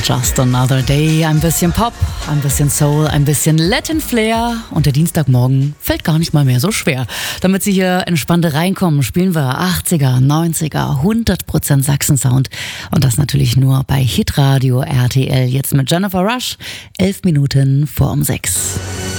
Just Another Day, ein bisschen Pop, ein bisschen Soul, ein bisschen Latin Flair und der Dienstagmorgen fällt gar nicht mal mehr so schwer. Damit Sie hier entspannt reinkommen, spielen wir 80er, 90er, 100% Sachsen-Sound und das natürlich nur bei Hitradio RTL. Jetzt mit Jennifer Rush, 11 Minuten vor um 6.